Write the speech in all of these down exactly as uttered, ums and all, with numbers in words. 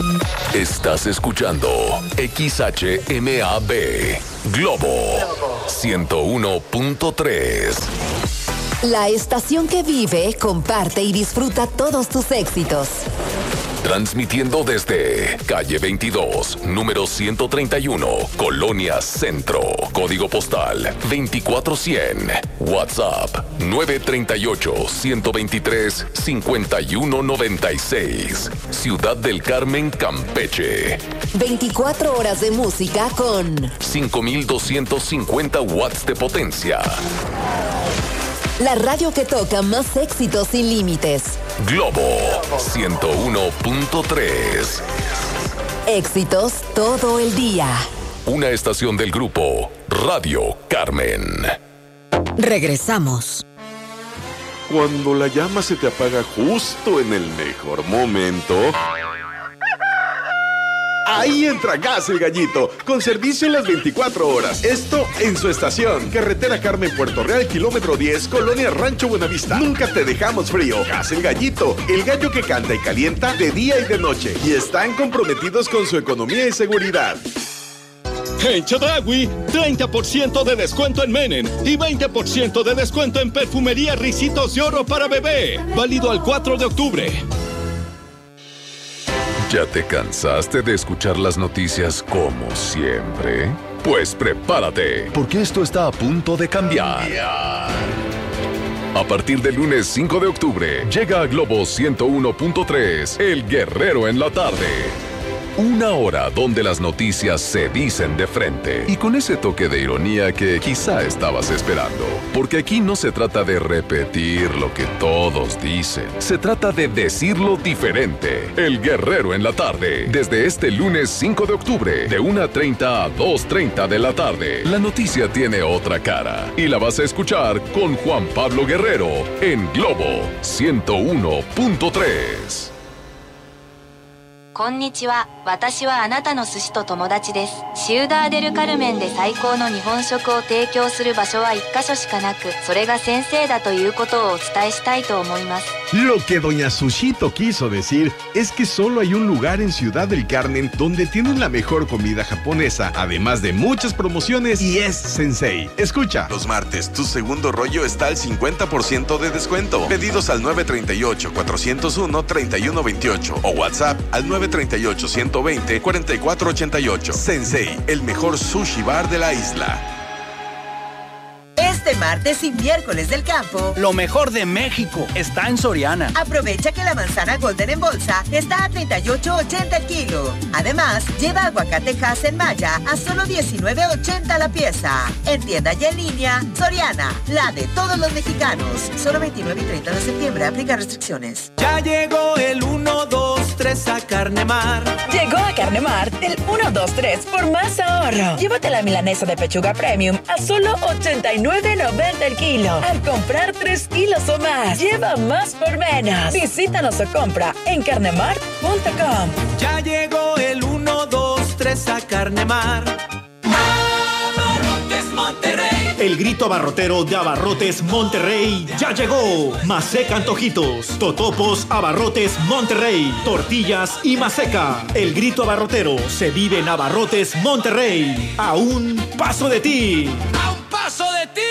Estás escuchando X H M A B Globo ciento uno punto tres. La estación que vive, comparte y disfruta todos tus éxitos. Transmitiendo desde calle veintidós, número ciento treinta y uno, Colonia Centro. Código postal veinticuatro cien. WhatsApp nueve tres ocho, uno dos tres, cinco uno nueve seis. Ciudad del Carmen, Campeche. veinticuatro horas de música con cinco mil doscientos cincuenta watts de potencia. La radio que toca más éxitos sin límites. Globo ciento uno punto tres. Éxitos todo el día. Una estación del grupo Radio Carmen. Regresamos. Cuando la llama se te apaga justo en el mejor momento, ahí entra Gas El Gallito, con servicio en las veinticuatro horas. Esto en su estación. Carretera Carmen, Puerto Real, kilómetro diez, Colonia Rancho Buenavista. Nunca te dejamos frío. Gas El Gallito, el gallo que canta y calienta de día y de noche. Y están comprometidos con su economía y seguridad. En Chedraui, treinta por ciento de descuento en Menem y veinte por ciento de descuento en perfumería Ricitos de Oro para bebé. Válido al cuatro de octubre. ¿Ya te cansaste de escuchar las noticias como siempre? Pues prepárate, porque esto está a punto de cambiar. A partir del lunes cinco de octubre, llega a Globo ciento uno punto tres, El Guerrero en la tarde. Una hora donde las noticias se dicen de frente y con ese toque de ironía que quizá estabas esperando. Porque aquí no se trata de repetir lo que todos dicen, se trata de decirlo diferente. El Guerrero en la tarde, desde este lunes cinco de octubre, de una treinta a dos treinta de la tarde. La noticia tiene otra cara y la vas a escuchar con Juan Pablo Guerrero en Globo ciento uno punto tres. こんにちは。私はあなたの寿司と友達です。シウダーデルカルメンで最高の日本食を提供する場所は一カ所しかなく、それが先生だということをお伝えしたいと思います。 Lo que doña Sushito quiso decir es que solo hay un lugar en Ciudad del Carmen donde tienen la mejor comida japonesa, además de muchas promociones, y es Sensei. Escucha. Los martes, tu segundo rollo está al cincuenta por ciento de descuento. Pedidos al nueve tres ocho, cuatro cero uno, tres uno dos ocho o WhatsApp al nueve tres ocho, uno dos cero, cuatro cuatro ocho ocho. Sensei, el mejor sushi bar de la isla. Este martes y miércoles del campo, lo mejor de México está en Soriana. Aprovecha que la manzana Golden en bolsa está a treinta y ocho ochenta el kilo. Además, lleva aguacate Hass en malla a solo diecinueve ochenta la pieza. En tienda y en línea, Soriana, la de todos los mexicanos. Solo veintinueve y treinta de septiembre, aplica restricciones. Ya llegó el uno, dos, tres a Carnemar. Llegó a Carnemar el uno, dos, tres por más ahorro. Llévate la milanesa de pechuga premium a solo ochenta y nueve noventa el kilo. Al comprar tres kilos o más, lleva más por menos. Visítanos o compra en carnemar punto com. Ya llegó el uno, dos, tres a Carnemar. Abarrotes Monterrey. El grito abarrotero de Abarrotes Monterrey ya llegó. Maseca Antojitos, totopos Abarrotes Monterrey, tortillas y maseca. El grito abarrotero se vive en Abarrotes Monterrey. A un paso de ti. ¡A un paso de ti!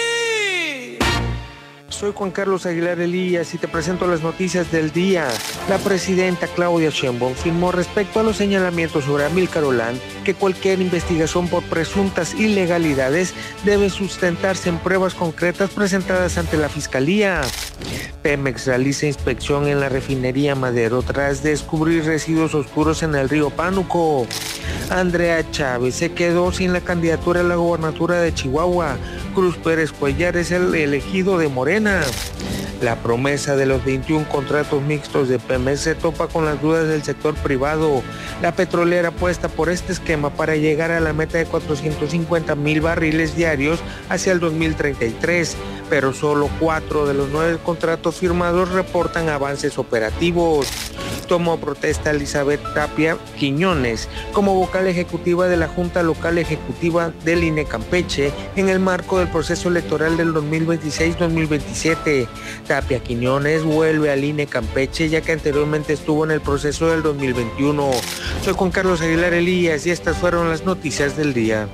Soy Juan Carlos Aguilar Elías y te presento las noticias del día. La presidenta Claudia Sheinbaum firmó respecto a los señalamientos sobre Amílcar Olán que cualquier investigación por presuntas ilegalidades debe sustentarse en pruebas concretas presentadas ante la Fiscalía. Pemex realiza inspección en la refinería Madero tras descubrir residuos oscuros en el río Pánuco. Andrea Chávez se quedó sin la candidatura a la gobernatura de Chihuahua. Cruz Pérez Cuellar es el elegido de Morena. La promesa de los veintiún contratos mixtos de Pemex se topa con las dudas del sector privado. La petrolera apuesta por este esquema para llegar a la meta de cuatrocientos cincuenta mil barriles diarios hacia el dos mil treinta y tres, pero solo cuatro de los nueve contratos firmados reportan avances operativos. Tomó protesta Elizabeth Tapia Quiñones como vocal ejecutiva de la Junta Local Ejecutiva del I N E Campeche en el marco del proceso electoral del dos mil veintiséis dos mil veintisiete. Tapia Quiñones vuelve al I N E Campeche, ya que anteriormente estuvo en el proceso del dos mil veintiuno. Soy Juan Carlos Aguilar Elías y estas fueron las noticias del día.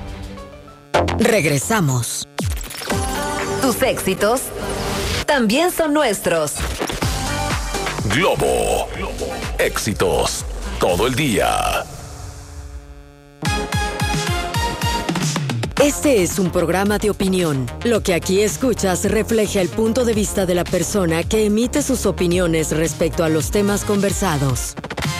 Regresamos. Tus éxitos también son nuestros. Globo. Éxitos todo el día. Este es un programa de opinión. Lo que aquí escuchas refleja el punto de vista de la persona que emite sus opiniones respecto a los temas conversados.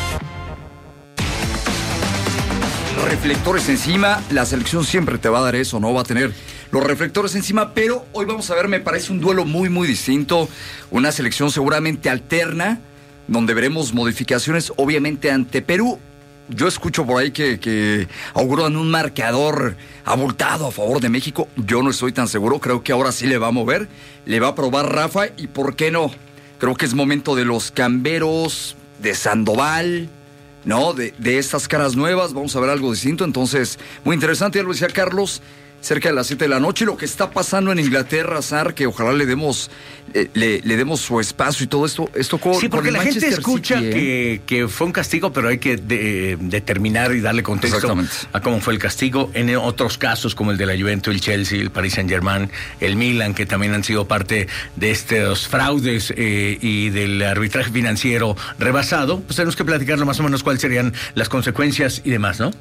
Reflectores encima, la selección siempre te va a dar eso, no va a tener los reflectores encima, pero hoy vamos a ver, me parece un duelo muy muy distinto, una selección seguramente alterna, donde veremos modificaciones obviamente ante Perú. Yo escucho por ahí que, que auguran un marcador abultado a favor de México. Yo no estoy tan seguro, creo que ahora sí le va a mover, le va a probar Rafa y ¿por qué no? Creo que es momento de los camberos, de Sandoval, ¿no? De, de estas caras nuevas, vamos a ver algo distinto. Entonces, muy interesante, ya lo decía Carlos, cerca de las siete de la noche, lo que está pasando en Inglaterra, Sar, que ojalá le demos eh, le, le demos su espacio y todo esto. esto con, sí, porque con la Manchester gente escucha City, ¿eh? que, que fue un castigo, pero hay que de, determinar y darle contexto a cómo fue el castigo. En otros casos, como el de la Juventus, el Chelsea, el Paris Saint-Germain, el Milan, que también han sido parte de estos fraudes eh, y del arbitraje financiero rebasado, pues tenemos que platicarlo más o menos cuáles serían las consecuencias y demás, ¿no?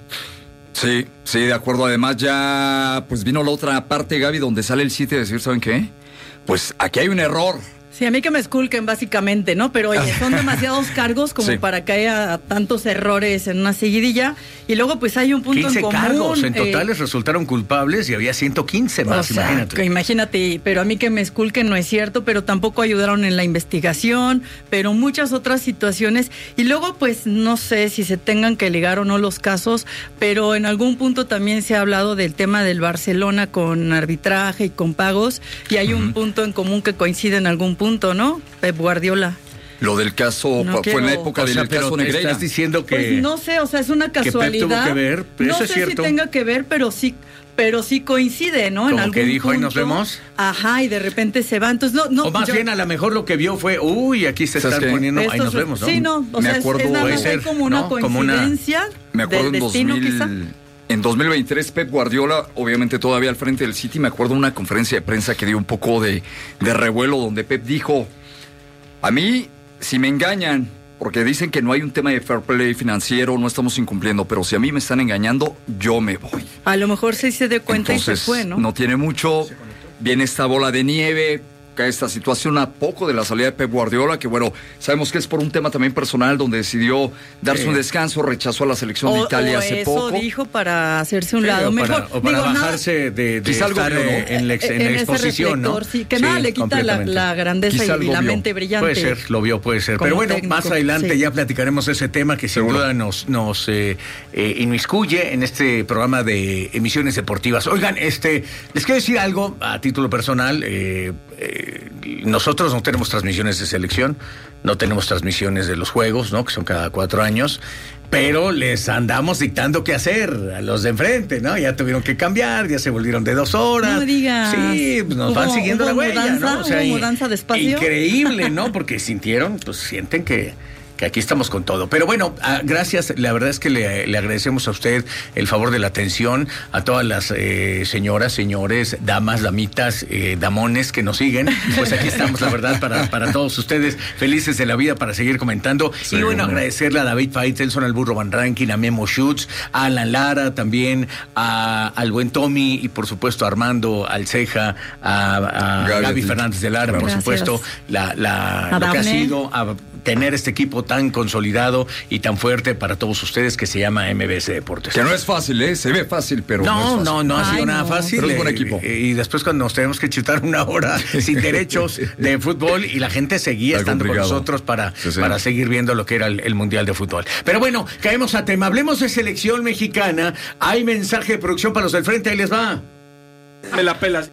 Sí, sí, de acuerdo. Además ya pues vino la otra parte, Gaby, donde sale el City a decir, ¿saben qué? Pues aquí hay un error. Sí, a mí que me esculquen básicamente, ¿no? Pero oye, son demasiados cargos como sí. para que haya tantos errores en una seguidilla. Y luego pues hay un punto en común. quince cargos en totales eh, resultaron culpables y había ciento quince más, o sea, imagínate. Imagínate, pero a mí que me esculquen no es cierto, pero tampoco ayudaron en la investigación, pero muchas otras situaciones. Y luego pues no sé si se tengan que ligar o no los casos, pero en algún punto también se ha hablado del tema del Barcelona con arbitraje y con pagos, y hay uh-huh. un punto en común que coincide en algún punto. Punto, ¿no? Pep Guardiola. Lo del caso no fue quiero, en la época del caso Negreira. Estás diciendo que pues no sé, o sea, es una casualidad. Que Pep tuvo que ver, pero no eso sé es cierto. si tenga que ver, pero sí, pero sí coincide, ¿no? Como en algún que dijo, punto. ahí nos vemos. Ajá, y de repente se va. Entonces no, no. O más yo, bien a lo mejor lo que vio fue, uy, aquí se están poniendo, ahí nos vemos, ¿no? Sí, no, o me sea, acuerdo, es, es nada más ser, como una ¿no? coincidencia. Como una, me acuerdo del en destino, dos mil, quizá. En dos mil veintitrés, Pep Guardiola, obviamente todavía al frente del City, me acuerdo de una conferencia de prensa que dio un poco de, de revuelo, donde Pep dijo, a mí, si me engañan, porque dicen que no hay un tema de fair play financiero, no estamos incumpliendo, pero si a mí me están engañando, yo me voy. A lo mejor sí se dio cuenta. Entonces, y se fue, ¿no? No tiene mucho, viene esta bola de nieve, cae esta situación a poco de la salida de Pep Guardiola, que bueno, sabemos que es por un tema también personal, donde decidió darse sí. un descanso, rechazó a la selección o, de Italia o hace eso poco. dijo para hacerse un sí, lado o mejor. Para, o para Digo, bajarse nada, de, de estar vio, ¿no? en la, ex, en en la exposición, ¿no? Sí, que sí, nada le quita la, la grandeza y, y la mente brillante. Puede ser, lo vio, puede ser. Pero bueno, técnico, más adelante sí. ya platicaremos ese tema que sin Seguro. duda nos, nos eh, eh, inmiscuye en este programa de emisiones deportivas. Oigan, este, les quiero decir algo a título personal. Eh, eh, nosotros no tenemos transmisiones de selección, no tenemos transmisiones de los juegos, ¿no? Que son cada cuatro años, pero les andamos dictando qué hacer a los de enfrente, ¿no? Ya tuvieron que cambiar, ya se volvieron de dos horas. No digas. Sí, pues nos van siguiendo la huella, mudanza, ¿no? O sea, ¿hubo mudanza de espacio? Increíble, ¿no? Porque sintieron, pues sienten que... que aquí estamos con todo. Pero bueno, ah, gracias, la verdad es que le, le agradecemos a usted el favor de la atención, a todas las eh, señoras, señores, damas, damitas, eh, damones que nos siguen. Pues aquí estamos, la verdad, para, para todos ustedes, felices de la vida para seguir comentando. Sí, y bueno, agradecerle a David Faitelson, al Burro Van Rankin, a Memo Schutz, a Alan Lara también, a, al buen Tommy y por supuesto a Armando Alceja, a, a Gaby, Gaby Fernández de Lara, por supuesto, la, la, lo que ha sido a tener este equipo tan consolidado y tan fuerte para todos ustedes que se llama M B S Deportes. Que no es fácil, ¿eh? Se ve fácil, pero no, no es fácil. No, no ha sido Ay, nada no. fácil. Pero es buen equipo. Eh, y después cuando nos tenemos que chutar una hora sin derechos de fútbol y la gente seguía Está estando complicado. con nosotros para, sí, sí. para seguir viendo lo que era el, el Mundial de Fútbol. Pero bueno, caemos a tema. Hablemos de selección mexicana. Hay mensaje de producción para los del frente, ahí les va. Me la pelas.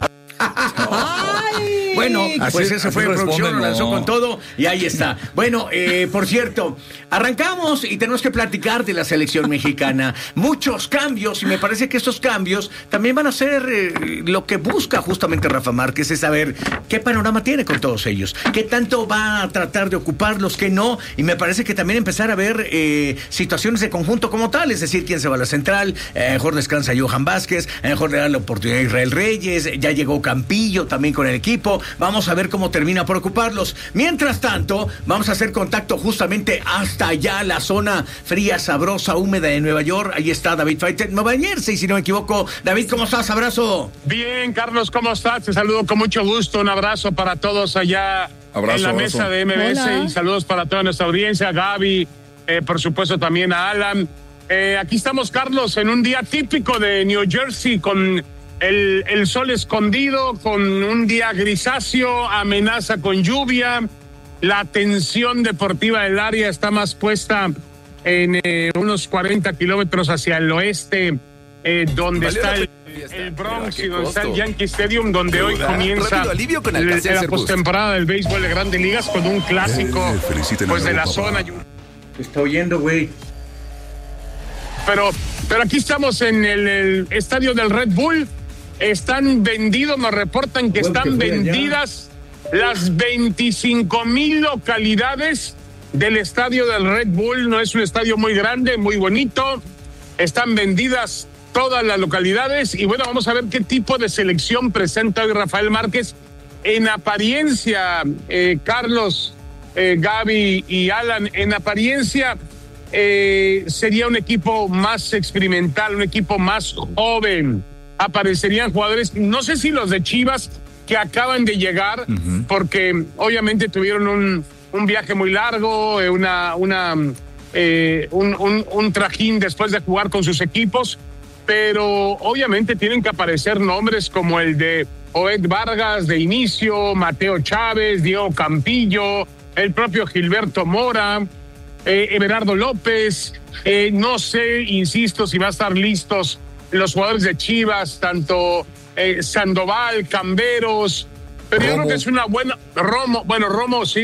Ay. Bueno, así, pues eso fue producción, lo lanzó con todo y ahí está. Bueno, eh, por cierto, arrancamos y tenemos que platicar de la selección mexicana. Muchos cambios y me parece que estos cambios también van a ser eh, lo que busca justamente Rafa Márquez, es saber qué panorama tiene con todos ellos, qué tanto va a tratar de ocuparlos, qué no, y me parece que también empezar a ver eh, situaciones de conjunto como tal, es decir, quién se va a la central, eh, mejor descansa Johan Vázquez, a mejor le da la oportunidad a Israel Reyes, ya llegó Campillo también con el equipo, vamos a ver cómo termina por ocuparlos. Mientras tanto, vamos a hacer contacto justamente hasta allá, la zona fría, sabrosa, húmeda de Nueva York. Ahí está David Faitelson, Nueva Jersey, si no me equivoco. David, ¿cómo estás? Abrazo. Bien, Carlos, ¿cómo estás? Te saludo con mucho gusto, un abrazo para todos allá abrazo, en la abrazo. mesa de M B S. Hola. Y saludos para toda nuestra audiencia, Gaby, eh, por supuesto también a Alan. Eh, aquí estamos, Carlos, en un día típico de New Jersey, con el, el sol escondido, con un día grisáceo, amenaza con lluvia. La atención deportiva del área está más puesta en eh, unos cuarenta kilómetros hacia el oeste, eh, donde vale está el, el Bronx y donde costo. está el Yankee Stadium, donde hoy comienza el, la postemporada del béisbol de Grandes Ligas con un clásico eh, pues de la papá. zona. Te está oyendo, güey. Pero, pero aquí estamos en el, el estadio del Red Bull. Están vendidos, nos reportan que bueno, están que vendidas allá. las veinticinco mil localidades del estadio del Red Bull. No es un estadio muy grande, muy bonito. Están vendidas todas las localidades. Y bueno, vamos a ver qué tipo de selección presenta hoy Rafael Márquez. En apariencia, eh, Carlos, eh, Gaby y Alan, en apariencia eh, sería un equipo más experimental, un equipo más joven. Aparecerían jugadores, no sé si los de Chivas, que acaban de llegar, uh-huh. porque obviamente tuvieron un, un viaje muy largo, una, una, eh, un, un, un trajín después de jugar con sus equipos, pero obviamente tienen que aparecer nombres como el de Oed Vargas de inicio, Mateo Chávez, Diego Campillo, el propio Gilberto Mora, eh, Everardo López, eh, no sé, insisto, si va a estar listos los jugadores de Chivas, tanto eh, Sandoval, Camberos, pero Romo. Yo creo que es una buena... Romo, bueno, Romo sí,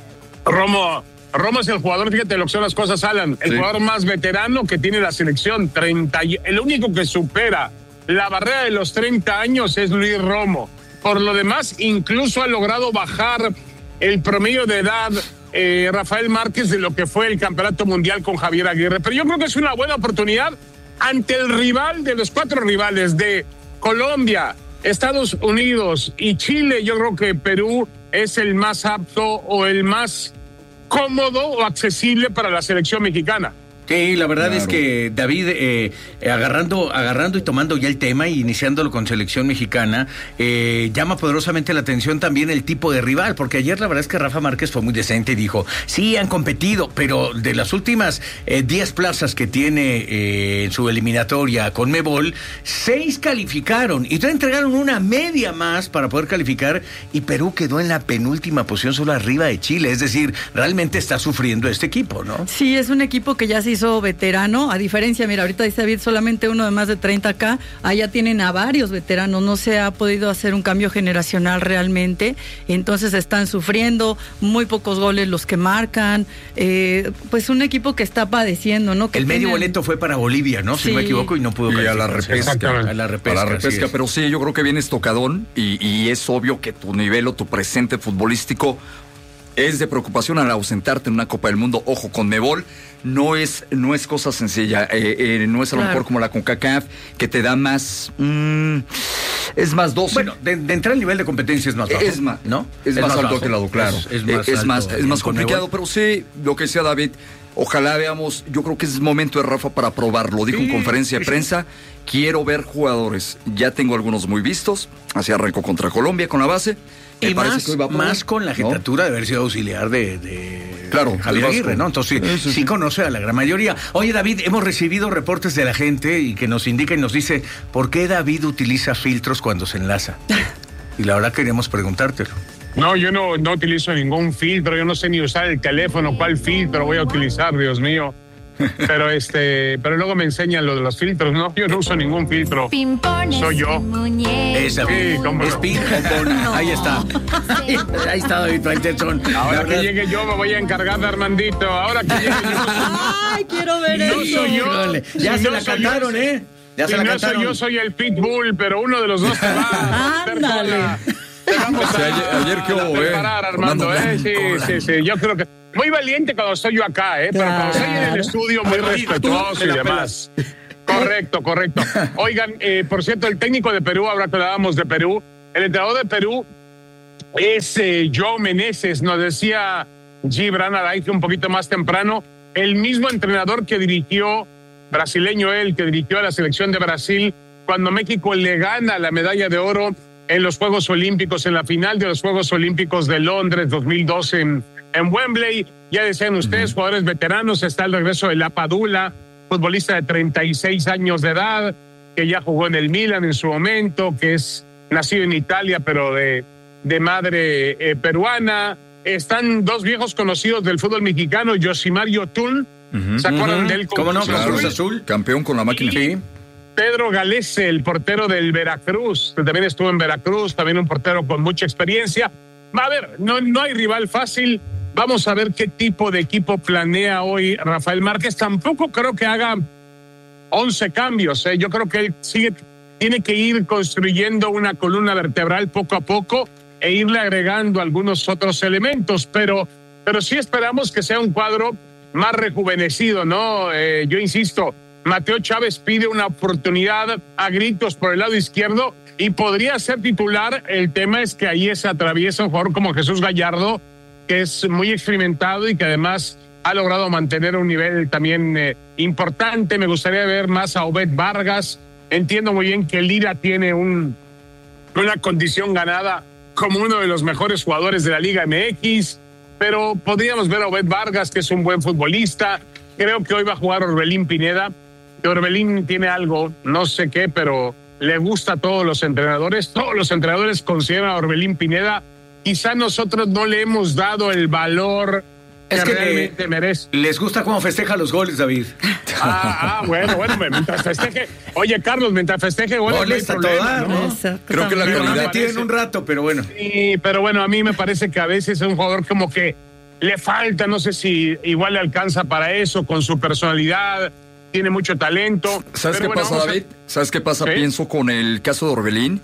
Romo, Romo es el jugador, fíjate lo que son las cosas, Alan, el sí. jugador más veterano que tiene la selección, treinta, el único que supera la barrera de los treinta años es Luis Romo. Por lo demás, incluso ha logrado bajar el promedio de edad eh, Rafael Márquez de lo que fue el campeonato mundial con Javier Aguirre, pero yo creo que es una buena oportunidad ante el rival de los cuatro rivales de Colombia, Estados Unidos y Chile. Yo creo que Perú es el más apto o el más cómodo o accesible para la selección mexicana. Sí, la verdad claro. es que David, eh, agarrando agarrando y tomando ya el tema y iniciándolo con selección mexicana, eh, llama poderosamente la atención también el tipo de rival, porque ayer la verdad es que Rafa Márquez fue muy decente y dijo, sí, han competido, pero de las últimas diez eh, plazas que tiene eh, en su eliminatoria con Conmebol, seis calificaron, y entonces entregaron una media más para poder calificar, y Perú quedó en la penúltima posición solo arriba de Chile, es decir, realmente está sufriendo este equipo, ¿no? Sí, es un equipo que ya se hizo veterano, a diferencia, mira, ahorita dice David, solamente uno de más de treinta acá, allá tienen a varios veteranos, no se ha podido hacer un cambio generacional realmente, entonces están sufriendo, muy pocos goles los que marcan, eh, pues un equipo que está padeciendo, ¿no? Que el medio tienen... boleto fue para Bolivia, ¿no? Sí. Si no me equivoco, y no pudo y a la repesca, a la repesca, a la repesca, pero sí, yo creo que vienes tocadón y, y es obvio que tu nivel o tu presente futbolístico es de preocupación al ausentarte en una Copa del Mundo. Ojo, Conmebol no es, no es cosa sencilla, eh, eh, no es a lo claro. mejor como la CONCACAF, que te da más, mmm, es más doce. Bueno, de, de entrar al nivel de competencia es más bajo, es más, ¿no? Es, es más, más alto que lado, claro. Es, es más, es más, es más complicado, pero sí, lo que decía David, ojalá veamos, yo creo que es momento de Rafa para probarlo. Dijo sí, en conferencia de sí, prensa, sí. quiero ver jugadores, ya tengo algunos muy vistos, así arrancó contra Colombia con la base. Me y más, que más con la jetatura, ¿no?, de haber sido auxiliar de, de claro, Javier Aguirre, ¿no? Entonces sí, sí, sí conoce a la gran mayoría. Oye, David, hemos recibido reportes de la gente y que nos indica y nos dice, ¿por qué David utiliza filtros cuando se enlaza? Y la verdad queremos preguntártelo. No, yo no, no utilizo ningún filtro, yo no sé ni usar el teléfono, ¿cuál filtro voy a utilizar, Dios mío? pero este, pero luego me enseñan lo de los filtros. No, yo no uso ningún filtro. Soy yo. Esa, sí, ¿cómo es no? ping pong. No. Ahí está. Ahí está David Faitelson. Ahora que llegue yo me voy a encargar de Armandito. Ahora que llegue yo. Ay, quiero ver no eso. soy yo. Híjole. Ya si se no la soy cantaron, yo, ¿eh? Ya si se la no cantaron. soy yo, soy el Pitbull, pero uno de los dos te va. Ándale. Vamos a, Sí, ayer, ayer que hubo, a preparar, eh. Armando, Armando ¿eh? Sí, Blanco. sí, sí. Yo creo que muy valiente cuando estoy yo acá, ¿eh? Pero cuando estoy en el estudio, muy respetuoso y demás. Correcto, correcto. Oigan, eh, por cierto, el técnico de Perú, ahora que hablábamos de Perú, el entrenador de Perú es eh, Joe Meneses, nos decía Gibran Araige un poquito más temprano, el mismo entrenador que dirigió, brasileño él, que dirigió a la selección de Brasil cuando México le gana la medalla de oro en los Juegos Olímpicos, en la final de los Juegos Olímpicos de Londres dos mil doce en, en Wembley. Ya decían ustedes, jugadores veteranos, está el regreso de La Padula, futbolista de treinta y seis años de edad, que ya jugó en el Milan en su momento, que es nacido en Italia, pero de, de madre eh, peruana. Están dos viejos conocidos del fútbol mexicano, Yosimar Yotun, uh-huh, ¿se acuerdan uh-huh. de él? ¿Cómo no? Cruz Azul. Cruz Azul, campeón con la máquina. Sí. Pedro Galese, el portero del Veracruz, que también estuvo en Veracruz, también un portero con mucha experiencia. A ver, no, no hay rival fácil. Vamos a ver qué tipo de equipo planea hoy Rafael Márquez. Tampoco creo que haga once cambios. ¿eh? Yo creo que él sigue, tiene que ir construyendo una columna vertebral poco a poco e irle agregando algunos otros elementos. Pero, pero sí esperamos que sea un cuadro más rejuvenecido, ¿no? Eh, yo insisto, Mateo Chávez pide una oportunidad a gritos por el lado izquierdo y podría ser titular. El tema es que ahí se atraviesa un jugador como Jesús Gallardo, que es muy experimentado y que además ha logrado mantener un nivel también eh, importante. Me gustaría ver más a Obed Vargas. Entiendo muy bien que Lira tiene un, una condición ganada como uno de los mejores jugadores de la Liga M X, pero podríamos ver a Obed Vargas, que es un buen futbolista. Creo que hoy va a jugar Orbelín Pineda. Que Orbelín tiene algo, no sé qué, pero le gusta a todos los entrenadores. Todos los entrenadores consideran a Orbelín Pineda. Quizá nosotros no le hemos dado el valor es que, que realmente eh, merece. Les gusta cómo festeja los goles, David. Ah, ah bueno, bueno, mientras festeje. Oye, Carlos, mientras festeje goles, goles no hay problema, toda, ¿no? ¿no? Creo que la calidad tiene un rato, pero bueno. Sí, pero bueno, a mí me parece que a veces es un jugador como que le falta, no sé si igual le alcanza para eso, con su personalidad. Tiene mucho talento. ¿Sabes qué bueno, pasa, David? A... ¿Sabes qué pasa? ¿Sí? Pienso con el caso de Orbelín.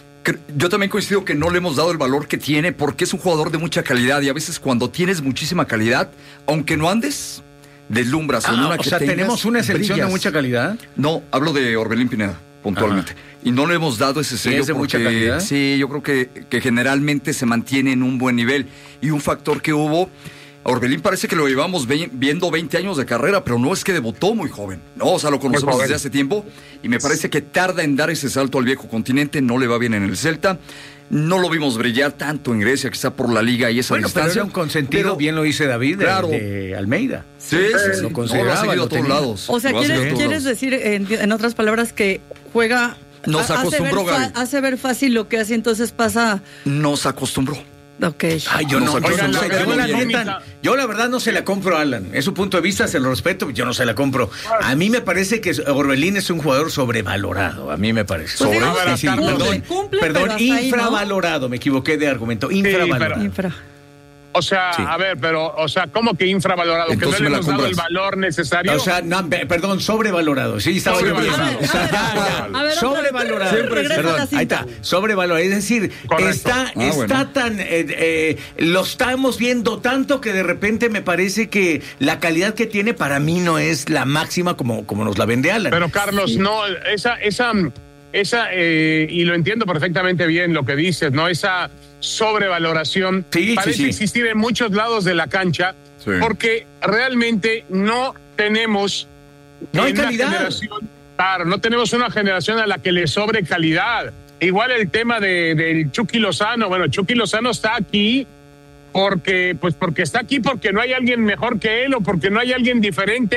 Yo también coincido que no le hemos dado el valor que tiene porque es un jugador de mucha calidad y a veces cuando tienes muchísima calidad, aunque no andes, deslumbras. Ah, en una o que sea, tengas, ¿tenemos una selección brillas. de mucha calidad? No, hablo de Orbelín Pineda, puntualmente. Ajá. Y no le hemos dado ese sello ¿Es de porque, mucha calidad? Sí, yo creo que, que generalmente se mantiene en un buen nivel. Y un factor que hubo... A Orbelín parece que lo llevamos ve- viendo veinte años de carrera, pero no es que debutó muy joven. No, o sea, lo conocemos desde hace tiempo y me parece que tarda en dar ese salto al viejo continente, no le va bien en el Celta. No lo vimos brillar tanto en Grecia, quizá por la liga y esa bueno, distancia. Pero era un consentido, pero, bien lo dice David, de, claro. de Almeida. Sí, sí, sí. Lo consideraba, no, lo ha seguido lo a todos tenía. lados. O sea, Lo ¿quieres, todos ¿quieres lados. decir, en, en otras palabras, que juega... Nos a, acostumbró, hace ver, Gaby. fa, hace ver fácil lo que hace, entonces pasa... Nos acostumbró. Ok. Ay, yo no, Nos yo, no sé, acostumbró. yo, la Oigan, neta, yo la verdad no se la compro a Alan. Es su punto de vista, se lo respeto, yo no se la compro. A mí me parece que Orbelín es un jugador sobrevalorado, a mí me parece. Pues Sobre, digo, sí, cumple, perdón, cumple, perdón pero hasta ahí, infravalorado, ¿no? Me equivoqué de argumento, infravalorado. Sí, Infra. O sea, Sí. a ver, pero, o sea, ¿cómo que infravalorado? Entonces ¿Que no me le la hemos dado el compras. valor necesario? O sea, no, pe- perdón, sobrevalorado. Sí, estaba yo bien. Sobrevalorado. O sea, ya, ya. A ver, Sobrevalorado. Siempre regresa Perdón, la cinta. ahí está. Sobrevalorado. Es decir, Correcto. está, Ah, está bueno. tan. Eh, eh, lo estamos viendo tanto que de repente me parece que la calidad que tiene para mí no es la máxima como, como nos la vende Alan. Pero Carlos, sí. no, esa, esa, esa, eh, y lo entiendo perfectamente bien lo que dices, ¿no? Esa sobrevaloración Sí, parece sí, sí. existir en muchos lados de la cancha, Sí. porque realmente no tenemos No hay una calidad. generación, claro, no tenemos una generación a la que le sobre calidad. Igual el tema de, del Chucky Lozano, bueno, Chucky Lozano está aquí porque, pues porque está aquí porque no hay alguien mejor que él o porque no hay alguien diferente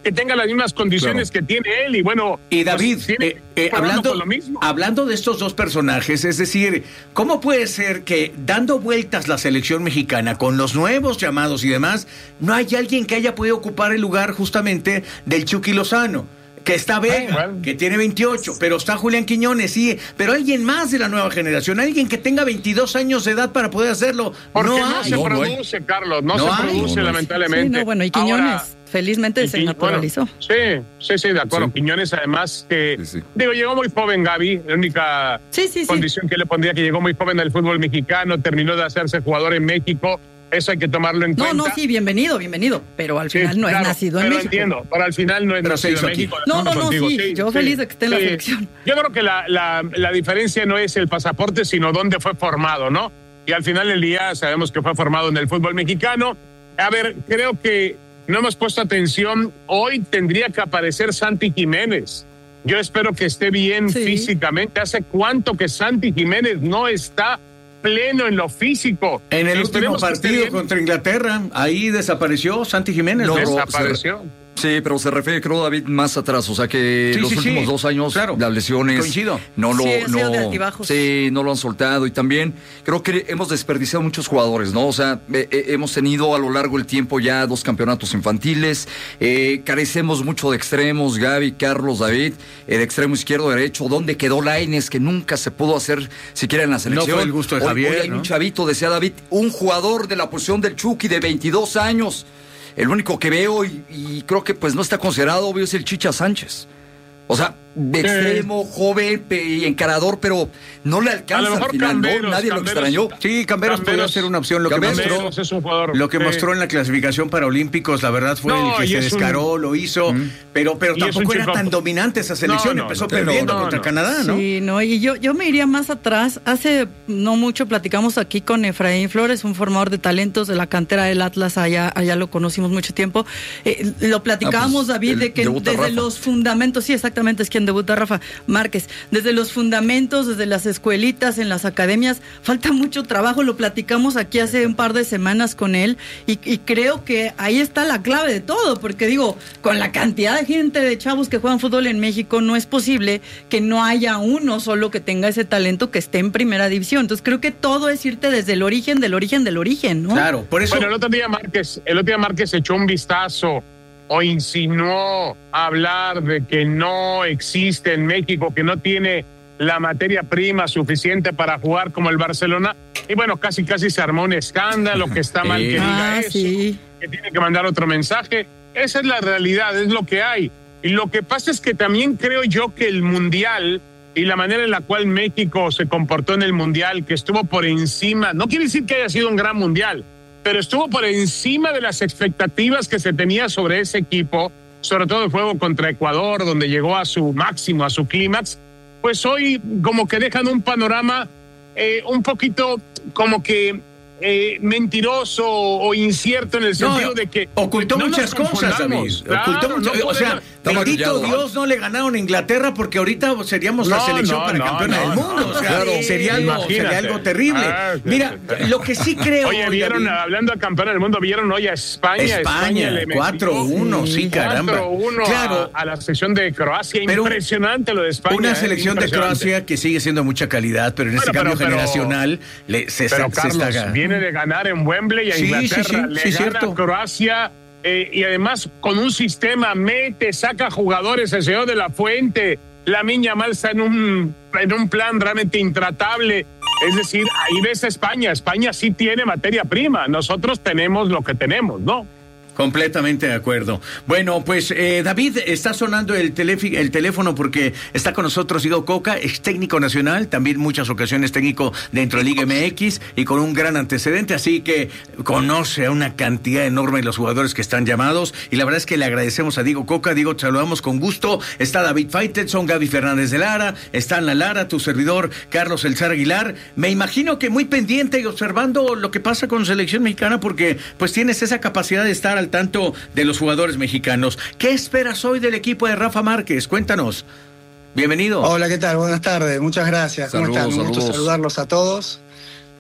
que tenga las mismas condiciones claro. que tiene él. Y bueno, y David, pues, eh, eh, hablando, lo mismo. hablando de estos dos personajes, es decir, ¿cómo puede ser que dando vueltas la selección mexicana con los nuevos llamados y demás, no hay alguien que haya podido ocupar el lugar justamente del Chucky Lozano? Que está Vega, Ay, bueno. que tiene veintiocho, pero está Julián Quiñones, sí, pero alguien más de la nueva generación, alguien que tenga veintidós años de edad para poder hacerlo. Porque no, no hay. se no, produce, no Carlos, no, no se hay. produce, no, no lamentablemente. Sí, no, bueno, y Quiñones, Ahora, felizmente y, se naturalizó. Bueno, sí, sí, sí, de acuerdo. Sí. Quiñones, además, que, sí, sí. digo, llegó muy joven Gaby, la única sí, sí, condición sí. que le pondría que llegó muy joven al fútbol mexicano, terminó de hacerse jugador en México. Eso hay que tomarlo en no, cuenta. No, no, sí, bienvenido, bienvenido. Pero al final sí, no claro, es nacido en pero México. entiendo, pero al final no es pero nacido en México. No, no, no, sí, sí, yo sí, feliz de que esté en sí. la selección. Yo creo que la, la, la diferencia no es el pasaporte, sino dónde fue formado, ¿no? Y al final del día sabemos que fue formado en el fútbol mexicano. A ver, creo que no hemos puesto atención. Hoy tendría que aparecer Santi Jiménez. Yo espero que esté bien sí. físicamente. ¿Hace cuánto que Santi Jiménez no está pleno en lo físico? En el último partido contra Inglaterra, ahí desapareció Santi Jiménez. No, desapareció. Se, sí, pero se refiere, creo, David, más atrás. O sea que sí, los sí, últimos sí. dos años, claro. las lesiones Coincido. no lo, sí, no, de sí, no lo han soltado. Y también creo que hemos desperdiciado muchos jugadores, ¿no? O sea, eh, eh, hemos tenido a lo largo del tiempo ya dos campeonatos infantiles. Eh, carecemos mucho de extremos, Gaby, Carlos, David, eh, de extremo izquierdo, derecho. ¿Dónde quedó Lainez, que nunca se pudo hacer siquiera en la selección? No fue el gusto de hoy, Javier. Hoy hay ¿no? un chavito, decía David, un jugador de la posición del Chucky de veintidós años. El único que veo y, y creo que pues no está considerado, obvio, es el Chicha Sánchez. O sea, de extremo, eh. joven y encarador, pero no le alcanza al final, Camberos, ¿no? Nadie Camberos, lo extrañó. Sí, Camberos, Camberos podría ser una opción. Lo que mostró, es un jugador, lo que sí. mostró en la clasificación para Olímpicos, la verdad fue no, el que se descaró, un... lo hizo, ¿Mm? pero, pero tampoco era tan dominante esa selección. No, no, Empezó no, perdiendo no, contra no. Canadá, ¿no? Sí, no, y yo, yo me iría más atrás. Hace no mucho platicamos aquí con Efraín Flores, un formador de talentos de la cantera del Atlas, allá, allá lo conocimos mucho tiempo. Eh, lo platicábamos, ah, pues, David, de que desde Rafa. los fundamentos, sí, exactamente, es quien debuta Rafa Márquez, desde los fundamentos, desde las escuelitas, en las academias, falta mucho trabajo, lo platicamos aquí hace un par de semanas con él, y, y creo que ahí está la clave de todo, porque digo, con la cantidad de gente, de chavos que juegan fútbol en México, no es posible que no haya uno solo que tenga ese talento que esté en primera división. Entonces creo que todo es irte desde el origen, del origen, del origen, ¿no? Claro, por eso... Bueno, el otro día Márquez, el otro día Márquez echó un vistazo o insinuó hablar de que no existe en México, que no tiene la materia prima suficiente para jugar como el Barcelona, y bueno, casi casi se armó un escándalo, que está mal que diga ah, eso, sí. que tiene que mandar otro mensaje. Esa es la realidad, es lo que hay. Y lo que pasa es que también creo yo que el Mundial y la manera en la cual México se comportó en el Mundial, que estuvo por encima, no quiere decir que haya sido un gran Mundial, pero estuvo por encima de las expectativas que se tenía sobre ese equipo, sobre todo el juego contra Ecuador, donde llegó a su máximo, a su clímax, pues hoy como que dejan un panorama eh, un poquito como que eh, mentiroso o incierto, en el sentido no, de que ocultó no muchas cosas, David. Claro, ocultó mucho, no o sea, bendito Dios, no le ganaron a Inglaterra, porque ahorita seríamos no, la selección no, para no, campeona no, del mundo. No, o sea, claro, sería, algo, sería algo terrible. Ah, Mira, lo que sí creo... Oye, vieron, David, hablando a campeona del mundo, vieron hoy a España. España, España cuatro uno, sí, caramba. cuatro uno claro, a, a la selección de Croacia. Pero impresionante lo de España. Una selección eh, de Croacia que sigue siendo mucha calidad, pero en bueno, este pero, cambio pero, generacional le, se, pero, se, Carlos, se está... viene de ganar en Wembley a sí, Inglaterra, sí, sí, le sí, gana cierto. a Croacia, eh, y además con un sistema, mete, saca jugadores, el señor de la Fuente, Lamine Yamal está en un, en un plan realmente intratable. Es decir, ahí ves a España, España sí tiene materia prima, nosotros tenemos lo que tenemos, ¿no? Completamente de acuerdo. Bueno, pues eh, David, está sonando el, teléf- el teléfono porque está con nosotros Diego Coca, ex técnico nacional, también muchas ocasiones técnico dentro de Liga M X y con un gran antecedente, así que conoce a una cantidad enorme de los jugadores que están llamados, y la verdad es que le agradecemos a Diego Coca. Diego, te saludamos con gusto. Está David Faitelson, Gaby Fernández de Lara, está Ana Lara, tu servidor Carlos El Zar Aguilar. Me imagino que muy pendiente y observando lo que pasa con selección mexicana, porque pues tienes esa capacidad de estar al tanto de los jugadores mexicanos. ¿Qué esperas hoy del equipo de Rafa Márquez? Cuéntanos. Bienvenido. Hola, ¿qué tal? Buenas tardes. Muchas gracias. ¿Cómo Saludos, están? Un gusto saludos. saludarlos a todos.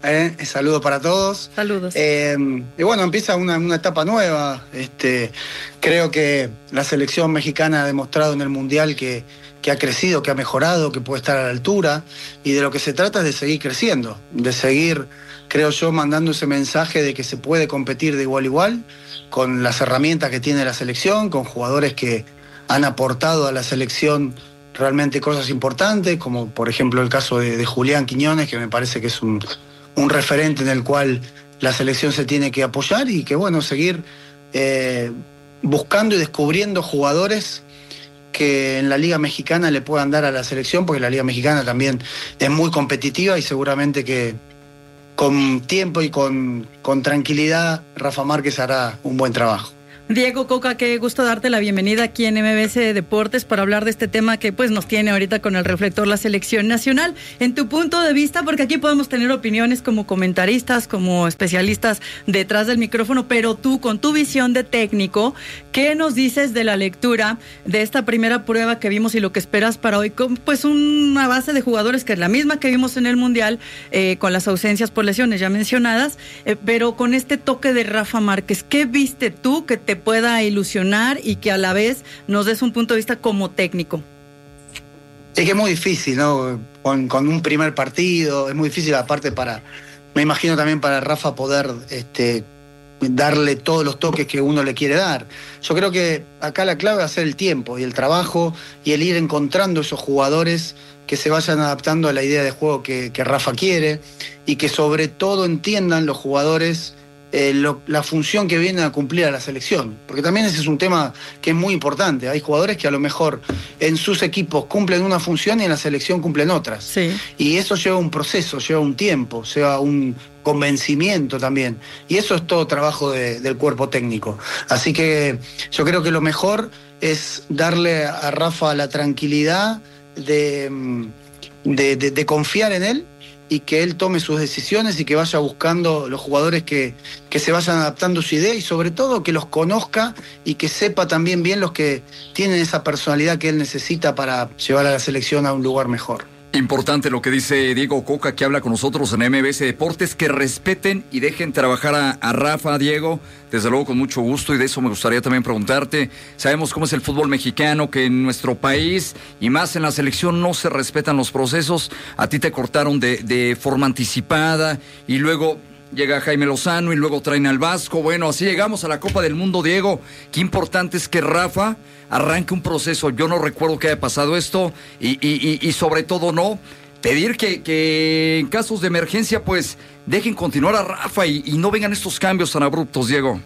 Eh, saludo para todos. Saludos. Eh, y bueno, empieza una, una etapa nueva. Este, creo que la selección mexicana ha demostrado en el Mundial que, que ha crecido, que ha mejorado, que puede estar a la altura. Y de lo que se trata es de seguir creciendo, de seguir, creo yo, mandando ese mensaje de que se puede competir de igual a igual, con las herramientas que tiene la selección, con jugadores que han aportado a la selección realmente cosas importantes, como por ejemplo el caso de, de Julián Quiñones, que me parece que es un... un referente en el cual la selección se tiene que apoyar y que, bueno, seguir eh, buscando y descubriendo jugadores que en la Liga Mexicana le puedan dar a la selección, porque la Liga Mexicana también es muy competitiva y seguramente que con tiempo y con, con tranquilidad Rafa Márquez hará un buen trabajo. Diego Coca, qué gusto darte la bienvenida aquí en M B S Deportes para hablar de este tema que pues nos tiene ahorita con el reflector la selección nacional. En tu punto de vista, porque aquí podemos tener opiniones como comentaristas, como especialistas detrás del micrófono, pero tú con tu visión de técnico, ¿qué nos dices de la lectura de esta primera prueba que vimos y lo que esperas para hoy? Con, pues una base de jugadores que es la misma que vimos en el Mundial, eh, con las ausencias por lesiones ya mencionadas, eh, pero con este toque de Rafa Márquez, ¿qué viste tú que te pueda ilusionar y que a la vez nos des un punto de vista como técnico? Es que es muy difícil, ¿no? Con, con un primer partido, es muy difícil aparte para, me imagino también para Rafa poder este, darle todos los toques que uno le quiere dar. Yo creo que acá la clave va a ser el tiempo y el trabajo y el ir encontrando esos jugadores que se vayan adaptando a la idea de juego que, que Rafa quiere y que sobre todo entiendan los jugadores Eh, lo, la función que viene a cumplir a la selección, porque también ese es un tema que es muy importante. Hay jugadores que a lo mejor en sus equipos cumplen una función y en la selección cumplen otras. Sí. Y eso lleva un proceso, lleva un tiempo, lleva un convencimiento también. Y eso es todo trabajo de, del cuerpo técnico. Así que yo creo que lo mejor es darle a Rafa la tranquilidad de, de, de, de confiar en él y que él tome sus decisiones y que vaya buscando los jugadores que, que se vayan adaptando a su idea y sobre todo que los conozca y que sepa también bien los que tienen esa personalidad que él necesita para llevar a la selección a un lugar mejor. Importante lo que dice Diego Coca, que habla con nosotros en M B S Deportes, que respeten y dejen trabajar a, a Rafa, Diego, desde luego con mucho gusto, y de eso me gustaría también preguntarte. Sabemos cómo es el fútbol mexicano, que en nuestro país y más en la selección no se respetan los procesos. A ti te cortaron de, de forma anticipada y luego llega Jaime Lozano y luego traen al Vasco. Bueno, así llegamos a la Copa del Mundo, Diego. Qué importante es que Rafa arranque un proceso. Yo no recuerdo que haya pasado esto y, y, y, y sobre todo no pedir que, que en casos de emergencia pues dejen continuar a Rafa y, y no vengan estos cambios tan abruptos, Diego.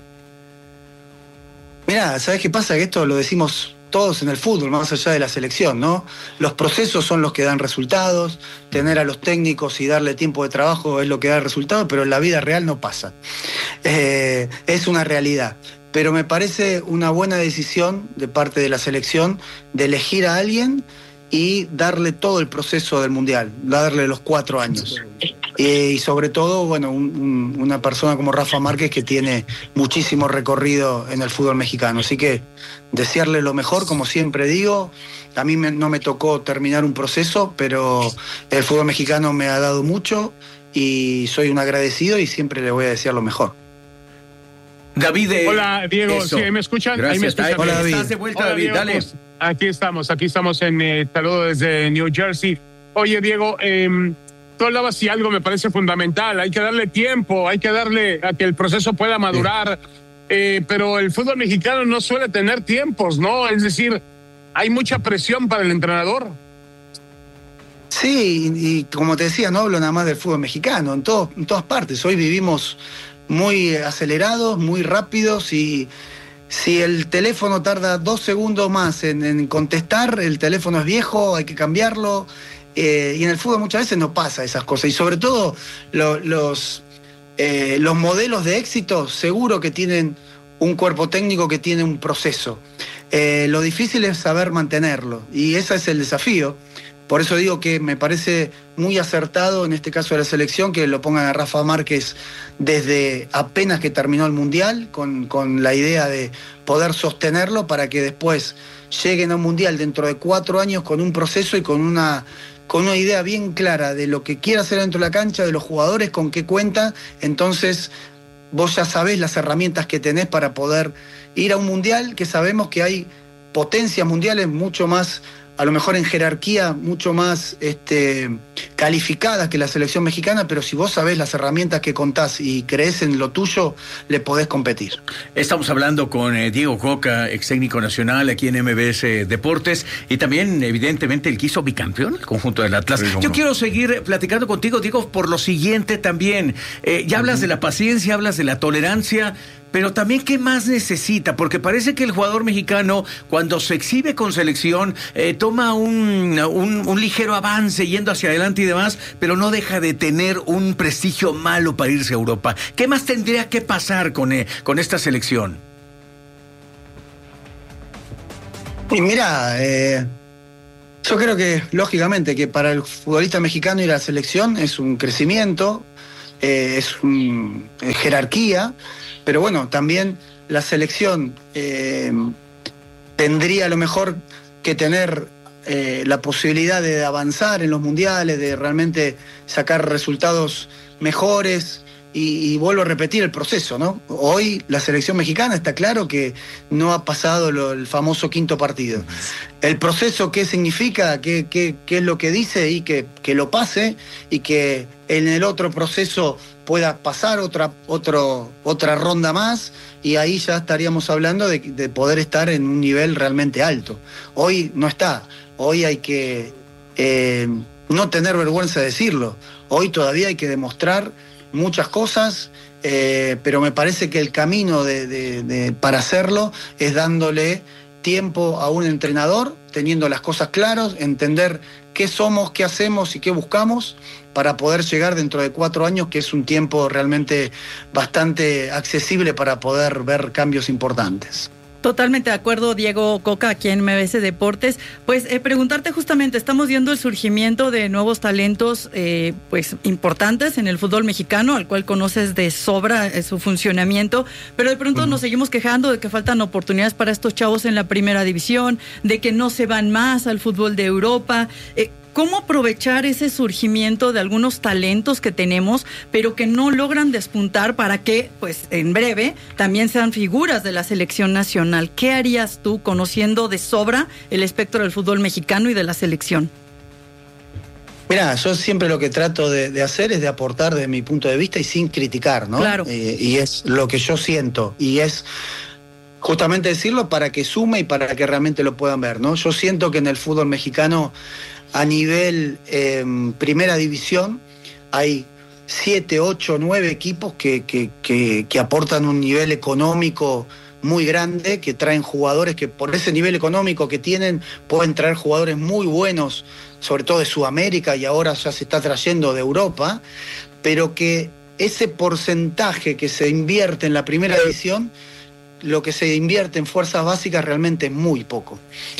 Mira, ¿sabes qué pasa? Que esto lo decimos todos en el fútbol, más allá de la selección, ¿no? Los procesos son los que dan resultados, tener a los técnicos y darle tiempo de trabajo es lo que da resultados, pero en la vida real no pasa. Eh, es una realidad. Pero me parece una buena decisión de parte de la selección de elegir a alguien y darle todo el proceso del Mundial, darle los cuatro años. Eh, y sobre todo, bueno, un, un, una persona como Rafa Márquez que tiene muchísimo recorrido en el fútbol mexicano. Así que desearle lo mejor, como siempre digo. A mí me, no me tocó terminar un proceso, pero el fútbol mexicano me ha dado mucho y soy un agradecido y siempre le voy a desear lo mejor. David. Eh, Hola, Diego. eso. ¿Sí, ¿me escuchan? Gracias. Ahí me escuchan. Hola, David. Estás de vuelta, Hola, David. Diego, Dale. pues, aquí estamos, aquí estamos en eh, saludo desde New Jersey. Oye, Diego, eh, tú hablabas y algo me parece fundamental. Hay que darle tiempo, hay que darle a que el proceso pueda madurar. Sí. Eh, pero el fútbol mexicano no suele tener tiempos, ¿no? Es decir, hay mucha presión para el entrenador. Sí, y, y como te decía, no hablo nada más del fútbol mexicano, en, todo, en todas partes. Hoy vivimos muy acelerados, muy rápidos y si el teléfono tarda dos segundos más en, en contestar, el teléfono es viejo, hay que cambiarlo. Eh, y en el fútbol muchas veces no pasa esas cosas. Y sobre todo lo, los, eh, los modelos de éxito seguro que tienen un cuerpo técnico que tiene un proceso. Eh, lo difícil es saber mantenerlo y ese es el desafío. Por eso digo que me parece muy acertado en este caso de la selección que lo pongan a Rafa Márquez desde apenas que terminó el Mundial, con, con la idea de poder sostenerlo para que después lleguen a un Mundial dentro de cuatro años con un proceso y con una con una idea bien clara de lo que quiere hacer dentro de la cancha, de los jugadores, con qué cuenta, entonces vos ya sabés las herramientas que tenés para poder ir a un mundial, que sabemos que hay potencias mundiales mucho más, a lo mejor en jerarquía, mucho más este, calificadas que la selección mexicana, pero si vos sabés las herramientas que contás y creés en lo tuyo, le podés competir. Estamos hablando con eh, Diego Coca, ex técnico nacional aquí en M B S Deportes, y también evidentemente el que hizo bicampeón, el conjunto del Atlas. Sí, Yo no. quiero seguir platicando contigo, Diego, por lo siguiente también. Eh, ya hablas uh-huh. de la paciencia, hablas de la tolerancia, pero también, ¿qué más necesita? Porque parece que el jugador mexicano, cuando se exhibe con selección, eh, toma un, un, un ligero avance yendo hacia adelante y demás, pero no deja de tener un prestigio malo para irse a Europa. ¿Qué más tendría que pasar con, eh, con esta selección? Y mira, eh, yo creo que, lógicamente, que para el futbolista mexicano ir a la selección es un crecimiento, eh, es una jerarquía. Pero bueno, también la selección eh, tendría a lo mejor que tener eh, la posibilidad de avanzar en los mundiales, de realmente sacar resultados mejores y, y vuelvo a repetir el proceso, ¿no? Hoy la selección mexicana está claro que no ha pasado lo, el famoso quinto partido. El proceso, ¿qué significa? ¿Qué, qué, qué es lo que dice? Y que, que lo pase y que en el otro proceso pueda pasar otra, otro, otra ronda más y ahí ya estaríamos hablando de, de poder estar en un nivel realmente alto. Hoy no está, hoy hay que eh, no tener vergüenza de decirlo, hoy todavía hay que demostrar muchas cosas, eh, pero me parece que el camino de, de, de, para hacerlo es dándole tiempo a un entrenador, teniendo las cosas claras, entender qué somos, qué hacemos y qué buscamos para poder llegar dentro de cuatro años, que es un tiempo realmente bastante accesible para poder ver cambios importantes. Totalmente de acuerdo, Diego Coca, aquí en M B S Deportes. Pues eh, preguntarte justamente, estamos viendo el surgimiento de nuevos talentos eh, pues importantes en el fútbol mexicano, al cual conoces de sobra eh, su funcionamiento, pero de pronto uh-huh. nos seguimos quejando de que faltan oportunidades para estos chavos en la primera división, de que no se van más al fútbol de Europa. Eh, ¿Cómo aprovechar ese surgimiento de algunos talentos que tenemos, pero que no logran despuntar para que, pues, en breve también sean figuras de la selección nacional? ¿Qué harías tú, conociendo de sobra el espectro del fútbol mexicano y de la selección? Mira, yo siempre lo que trato de, de hacer es de aportar desde mi punto de vista y sin criticar, ¿no? Claro. Eh, y es lo que yo siento, y es justamente decirlo para que sume y para que realmente lo puedan ver, ¿no? Yo siento que en el fútbol mexicano, a nivel eh, primera división, hay siete, ocho, nueve equipos que, que, que, que aportan un nivel económico muy grande, que traen jugadores que por ese nivel económico que tienen pueden traer jugadores muy buenos, sobre todo de Sudamérica, y ahora ya se está trayendo de Europa, pero que ese porcentaje que se invierte en la primera división, lo que se invierte en fuerzas básicas realmente es muy poco.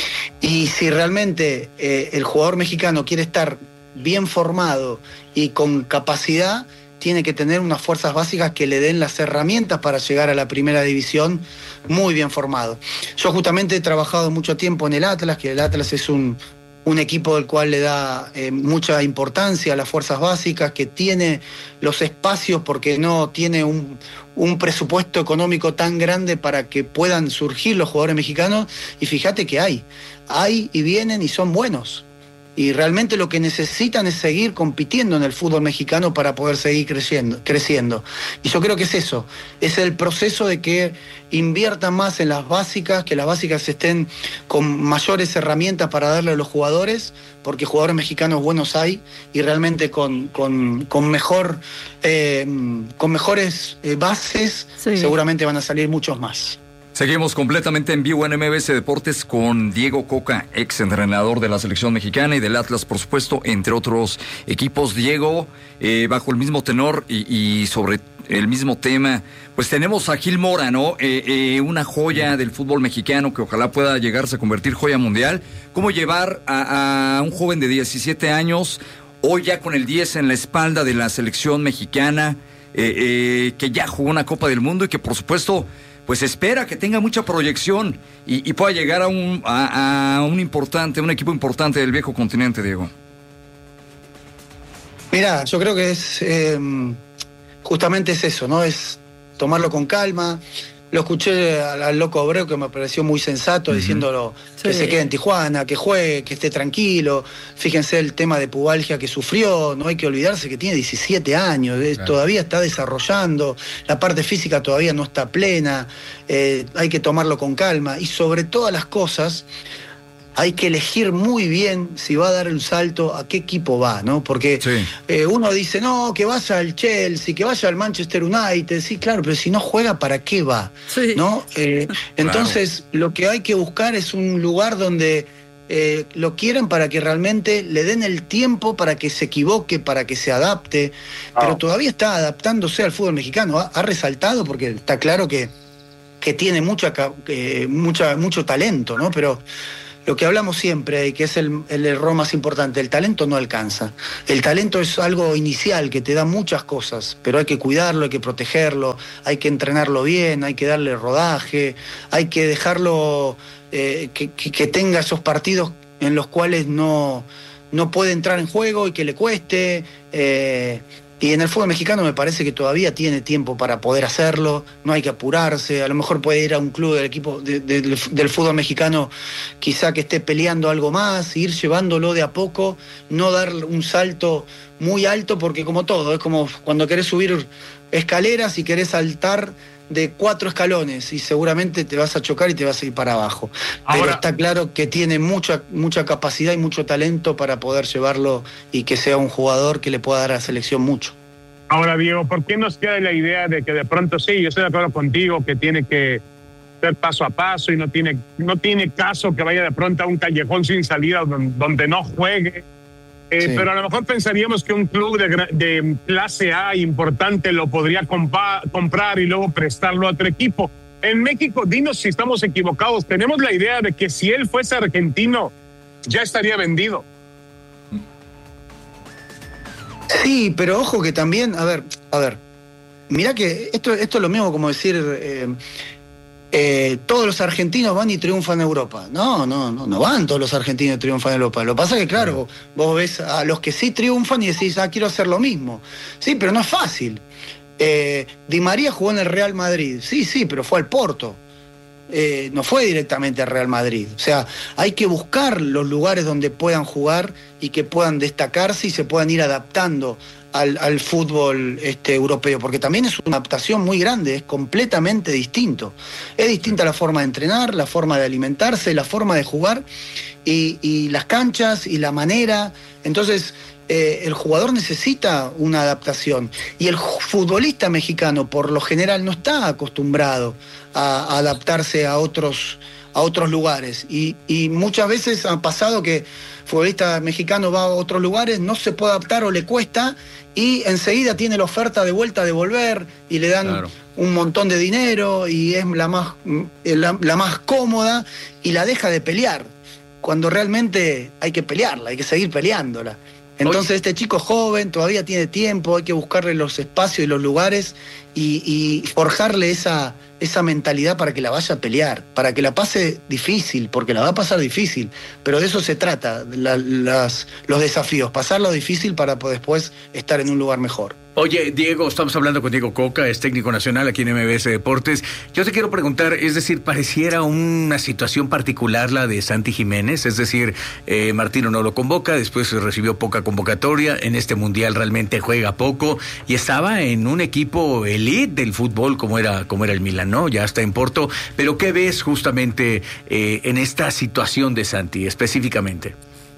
Y si realmente eh, el jugador mexicano quiere estar bien formado y con capacidad, tiene que tener unas fuerzas básicas que le den las herramientas para llegar a la primera división muy bien formado. Yo justamente he trabajado mucho tiempo en el Atlas, que el Atlas es un, un equipo del cual le da eh, mucha importancia a las fuerzas básicas, que tiene los espacios porque no tiene un, un presupuesto económico tan grande para que puedan surgir los jugadores mexicanos, y fíjate que hay, hay y vienen y son buenos. Y realmente lo que necesitan es seguir compitiendo en el fútbol mexicano para poder seguir creciendo, creciendo. Y yo creo que es eso, es el proceso de que inviertan más en las básicas, que las básicas estén con mayores herramientas para darle a los jugadores, porque jugadores mexicanos buenos hay, y realmente con, con, con, mejor, eh, con mejores eh, bases, sí, seguramente van a salir muchos más. Seguimos completamente en vivo en M B S Deportes con Diego Coca, ex entrenador de la selección mexicana y del Atlas, por supuesto, entre otros equipos. Diego, eh, bajo el mismo tenor y, y sobre el mismo tema, pues tenemos a Gil Mora, ¿no? Eh, eh, una joya del fútbol mexicano que ojalá pueda llegarse a convertir joya mundial. ¿Cómo llevar a, a un joven de diecisiete años, hoy ya con el diez en la espalda de la selección mexicana, eh, eh, que ya jugó una Copa del Mundo y que, por supuesto, pues espera que tenga mucha proyección y, y pueda llegar a un, a, a un importante, un equipo importante del viejo continente, Diego? Mirá, yo creo que es eh, justamente es eso, ¿no? Es tomarlo con calma. Lo escuché al, al loco Abreu, que me pareció muy sensato, uh-huh. diciéndolo que sí. se quede en Tijuana, que juegue, que esté tranquilo. Fíjense el tema de pubalgia que sufrió, no hay que olvidarse que tiene diecisiete años, claro. todavía está desarrollando, la parte física todavía no está plena, eh, hay que tomarlo con calma y sobre todas las cosas hay que elegir muy bien si va a dar el salto, a qué equipo va, ¿no? Porque sí. eh, uno dice, no, que vaya al Chelsea, que vaya al Manchester United, sí, claro, pero si no juega, ¿para qué va? Sí. ¿No? Eh, claro. Entonces, lo que hay que buscar es un lugar donde eh, lo quieran para que realmente le den el tiempo para que se equivoque, para que se adapte, oh. pero todavía está adaptándose al fútbol mexicano, ha, ha resaltado porque está claro que, que tiene mucha, eh, mucha, mucho talento, ¿no? Pero lo que hablamos siempre, y que es el, el error más importante, el talento no alcanza. El talento es algo inicial que te da muchas cosas, pero hay que cuidarlo, hay que protegerlo, hay que entrenarlo bien, hay que darle rodaje, hay que dejarlo eh, que, que, que tenga esos partidos en los cuales no, no puede entrar en juego y que le cueste. Eh, Y en el fútbol mexicano me parece que todavía tiene tiempo para poder hacerlo, no hay que apurarse, a lo mejor puede ir a un club del equipo de, de, del fútbol mexicano quizá que esté peleando algo más, ir llevándolo de a poco, no dar un salto muy alto porque como todo, es como cuando querés subir escaleras y querés saltar de cuatro escalones y seguramente te vas a chocar y te vas a ir para abajo. Ahora, pero está claro que tiene mucha, mucha capacidad y mucho talento para poder llevarlo y que sea un jugador que le pueda dar a la selección mucho. Ahora, Diego, ¿por qué nos queda la idea de que de pronto sí, yo estoy de acuerdo contigo, que tiene que ser paso a paso y no tiene, no tiene caso que vaya de pronto a un callejón sin salida donde, donde no juegue? Eh, sí. Pero a lo mejor pensaríamos que un club de, de clase A importante lo podría compa, comprar y luego prestarlo a otro equipo. En México, dinos si estamos equivocados, tenemos la idea de que si él fuese argentino, ya estaría vendido. Sí, pero ojo que también, a ver, a ver, mirá que esto, esto es lo mismo como decir... Eh, Eh, todos los argentinos van y triunfan en Europa. No, no, no, no van todos los argentinos y triunfan en Europa. Lo que pasa es que, claro, vos ves a los que sí triunfan y decís, ah, quiero hacer lo mismo. Sí, pero no es fácil. Eh, Di María jugó en el Real Madrid. Sí, sí, pero fue al Porto. Eh, no fue directamente al Real Madrid. O sea, hay que buscar los lugares donde puedan jugar y que puedan destacarse y se puedan ir adaptando al, al fútbol este, europeo, porque también es una adaptación muy grande, es completamente distinto. Es distinta la forma de entrenar, la forma de alimentarse, la forma de jugar y, y las canchas y la manera. Entonces, eh, el jugador necesita una adaptación y el futbolista mexicano, por lo general, no está acostumbrado a, a adaptarse a otros, a otros lugares. Y, y muchas veces ha pasado que futbolista mexicano va a otros lugares, no se puede adaptar o le cuesta y enseguida tiene la oferta de vuelta de volver y le dan claro. un montón de dinero y es la más, la, la más cómoda y la deja de pelear, cuando realmente hay que pelearla, hay que seguir peleándola. Entonces este chico joven todavía tiene tiempo, hay que buscarle los espacios y los lugares y, y forjarle esa, esa mentalidad para que la vaya a pelear, para que la pase difícil, porque la va a pasar difícil, pero de eso se trata, la, las, los desafíos, pasarlo difícil para después estar en un lugar mejor. Oye, Diego, estamos hablando con Diego Coca, es técnico nacional aquí en M B S Deportes. Yo te quiero preguntar, es decir, pareciera una situación particular la de Santi Jiménez, es decir, eh, Martino no lo convoca, después recibió poca convocatoria, en este mundial realmente juega poco y estaba en un equipo elite del fútbol como era, como era el Milan, ¿no? Ya está en Porto, pero ¿qué ves justamente eh, en esta situación de Santi específicamente?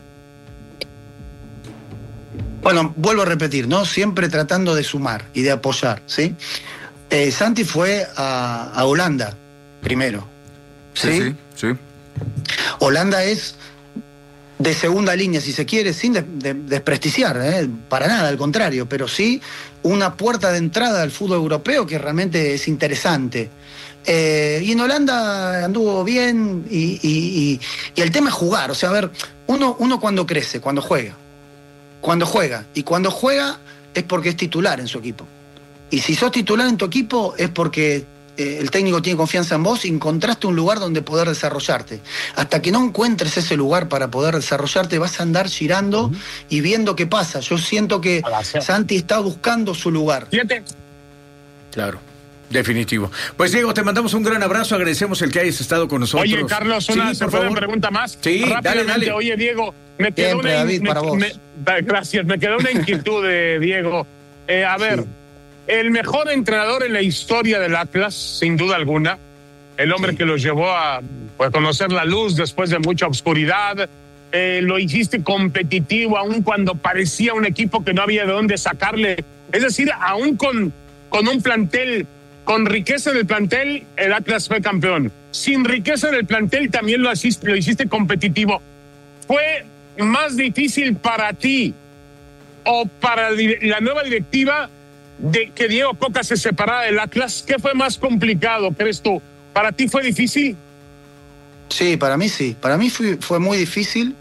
Bueno, vuelvo a repetir, ¿no? Siempre tratando de sumar y de apoyar, ¿sí? Eh, Santi fue a, a Holanda primero, ¿sí? Sí, sí, sí. Holanda es de segunda línea, si se quiere, sin de, de, desprestigiar, ¿eh? Para nada, al contrario, pero sí una puerta de entrada al fútbol europeo que realmente es interesante. Eh, y en Holanda anduvo bien y, y, y, y el tema es jugar, o sea, a ver, uno, uno cuando crece, cuando juega, Cuando juega. Y cuando juega es porque es titular en su equipo. Y si sos titular en tu equipo es porque eh, el técnico tiene confianza en vos y encontraste un lugar donde poder desarrollarte. Hasta que no encuentres ese lugar para poder desarrollarte, vas a andar girando uh-huh. y viendo qué pasa. Yo siento que Gracias. Santi está buscando su lugar. Fíjate. Claro. Definitivo. Pues Diego, te mandamos un gran abrazo, agradecemos el que hayas estado con nosotros. Oye, Carlos, una, sí, ¿se puede una pregunta más? Sí, dale, dale. Oye, Diego, me quedó Siempre, una... David, me, para vos. Me, gracias, me quedó una inquietud de Diego. Eh, a ver, sí. el mejor entrenador en la historia del Atlas, sin duda alguna, el hombre sí. que los llevó a pues, conocer la luz después de mucha oscuridad, eh, lo hiciste competitivo aun cuando parecía un equipo que no había de dónde sacarle. Es decir, aún con, con un plantel... Con riqueza en el plantel, el Atlas fue campeón. Sin riqueza en el plantel, también lo hiciste, lo hiciste competitivo. ¿Fue más difícil para ti o para la nueva directiva de que Diego Coca se separara del Atlas? ¿Qué fue más complicado, crees tú? ¿Para ti fue difícil? Sí, para mí sí. Para mí fue, fue muy difícil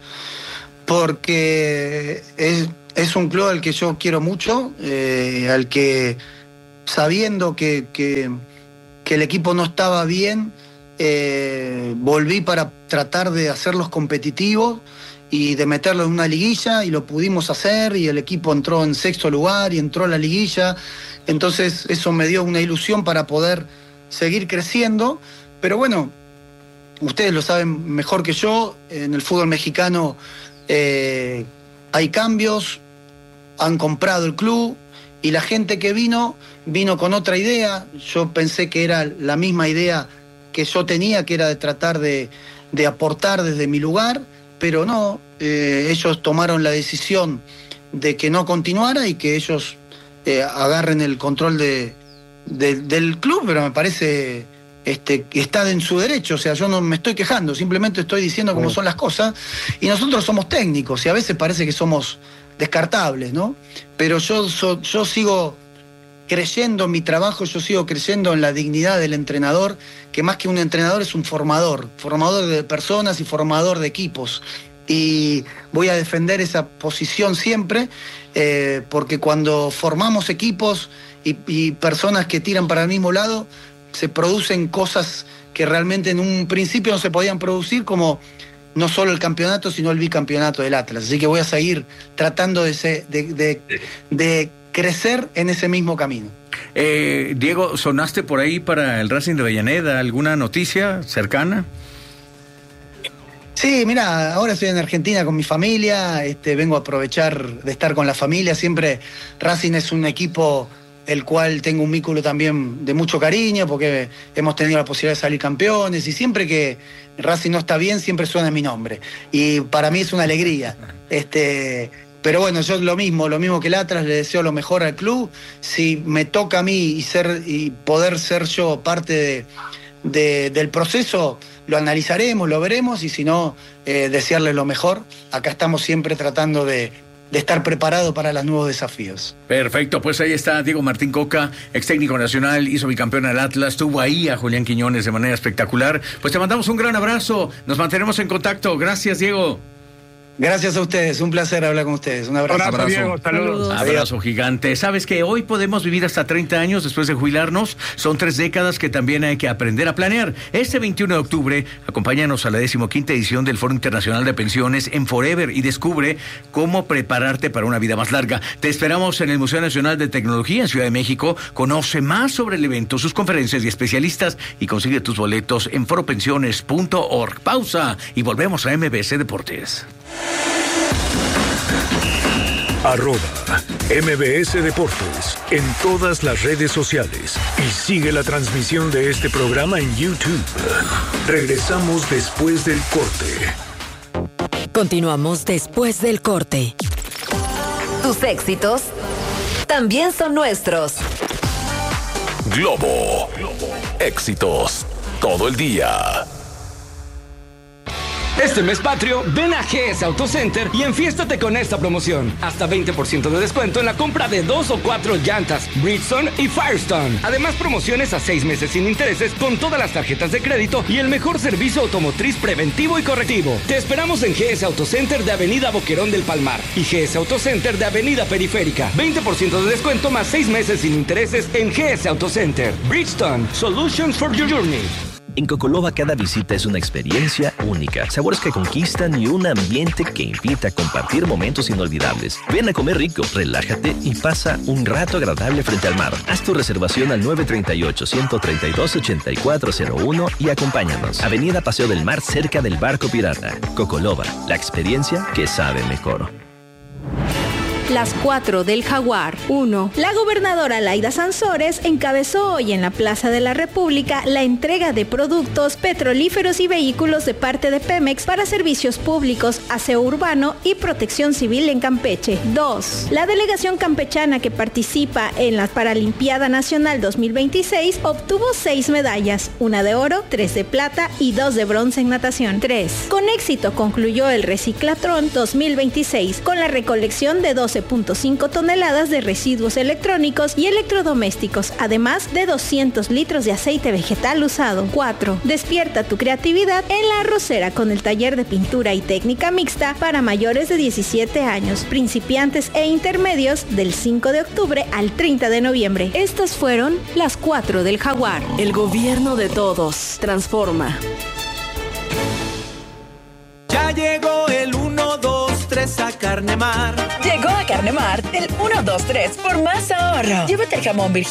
porque es, es un club al que yo quiero mucho, eh, al que... sabiendo que, que, que el equipo no estaba bien, eh, volví para tratar de hacerlos competitivos y de meterlos en una liguilla, y lo pudimos hacer, y el equipo entró en sexto lugar y entró a la liguilla. Entonces eso me dio una ilusión para poder seguir creciendo. Pero bueno, ustedes lo saben mejor que yo, en el fútbol mexicano eh, hay cambios, han comprado el club, y la gente que vino, vino con otra idea. Yo pensé que era la misma idea que yo tenía, que era de tratar de, de aportar desde mi lugar, pero no, eh, ellos tomaron la decisión de que no continuara y que ellos eh, agarren el control de, de, del club, pero me parece este, que está en su derecho. O sea, yo no me estoy quejando, simplemente estoy diciendo cómo son las cosas, y nosotros somos técnicos, y a veces parece que somos descartables, ¿no? Pero yo, so, yo sigo creyendo en mi trabajo, yo sigo creyendo en la dignidad del entrenador, que más que un entrenador es un formador, formador de personas y formador de equipos. Y voy a defender esa posición siempre, eh, porque cuando formamos equipos y, y personas que tiran para el mismo lado, se producen cosas que realmente en un principio no se podían producir, como no solo el campeonato, sino el bicampeonato del Atlas. Así que voy a seguir tratando de, ser, de, de, de crecer en ese mismo camino. Eh, Diego, ¿sonaste por ahí para el Racing de Avellaneda? ¿Alguna noticia cercana? Sí, mira, ahora estoy en Argentina con mi familia, este, vengo a aprovechar de estar con la familia. Siempre Racing es un equipo el cual tengo un vínculo también de mucho cariño, porque hemos tenido la posibilidad de salir campeones, y siempre que Racing no está bien, siempre suena mi nombre. Y para mí es una alegría. Este, pero bueno, yo lo mismo, lo mismo que el Atlas, le deseo lo mejor al club. Si me toca a mí y, ser, y poder ser yo parte de, de, del proceso, lo analizaremos, lo veremos, y si no, eh, desearles lo mejor. Acá estamos siempre tratando de... de estar preparado para los nuevos desafíos. Perfecto, pues ahí está Diego Martín Coca, ex técnico nacional, hizo bicampeón al Atlas, tuvo ahí a Julián Quiñones de manera espectacular. Pues te mandamos un gran abrazo, nos mantenemos en contacto. Gracias, Diego. Gracias a ustedes, un placer hablar con ustedes. Un abrazo. Abrazo, Diego, saludos. Abrazo gigante. ¿Sabes que hoy podemos vivir hasta treinta años después de jubilarnos? Son tres décadas que también hay que aprender a planear. Este veintiuno de octubre, acompáñanos a la decimoquinta edición del Foro Internacional de Pensiones en Forever y descubre cómo prepararte para una vida más larga. Te esperamos en el Museo Nacional de Tecnología en Ciudad de México. Conoce más sobre el evento, sus conferencias y especialistas, y consigue tus boletos en foro pensiones punto org. Pausa y volvemos a M B C Deportes. Arroba M B S Deportes en todas las redes sociales y sigue la transmisión de este programa en YouTube. Regresamos después del corte. Continuamos después del corte. Tus éxitos también son nuestros. Globo. Éxitos todo el día. Este mes patrio, ven a G S Auto Center y enfiéstate con esta promoción. Hasta veinte por ciento de descuento en la compra de dos o cuatro llantas, Bridgestone y Firestone. Además, promociones a seis meses sin intereses con todas las tarjetas de crédito y el mejor servicio automotriz preventivo y correctivo. Te esperamos en G S Auto Center de Avenida Boquerón del Palmar y G S Auto Center de Avenida Periférica. veinte por ciento de descuento más seis meses sin intereses en G S Auto Center. Bridgestone, Solutions for Your Journey. En Cocoloba cada visita es una experiencia única, sabores que conquistan y un ambiente que invita a compartir momentos inolvidables. Ven a comer rico, relájate y pasa un rato agradable frente al mar. Haz tu reservación al nueve tres ocho, uno tres dos, ocho cuatro cero uno y acompáñanos. Avenida Paseo del Mar, cerca del Barco Pirata. Cocoloba, la experiencia que sabe mejor. Las cuatro del Jaguar. uno. La gobernadora Laida Sansores encabezó hoy en la Plaza de la República la entrega de productos petrolíferos y vehículos de parte de Pemex para servicios públicos, aseo urbano y protección civil en Campeche. dos. La delegación campechana que participa en la Paralimpiada Nacional dos mil veintiséis obtuvo seis medallas, una de oro, tres de plata y dos de bronce en natación. tres. Con éxito concluyó el Reciclatrón dos mil veintiséis con la recolección de doce punto cinco toneladas de residuos electrónicos y electrodomésticos, además de doscientos litros de aceite vegetal usado. cuatro. Despierta tu creatividad en La Arrocera con el taller de pintura y técnica mixta para mayores de diecisiete años, principiantes e intermedios del cinco de octubre al treinta de noviembre. Estas fueron las cuatro del Jaguar. El gobierno de todos. Transforma. Ya llegó el uno, dos, tres a Carnemar. Llegó a Carnemar el uno, dos, tres por más ahorro. Llévate el jamón virgen